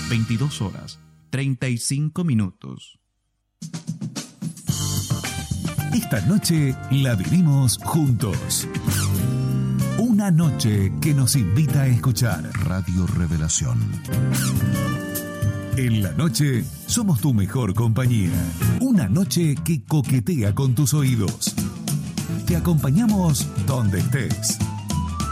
22 horas, 35 minutos. Esta noche la vivimos juntos. Una noche que nos invita a escuchar Radio Revelación. En la noche somos tu mejor compañía. Una noche que coquetea con tus oídos. Te acompañamos donde estés.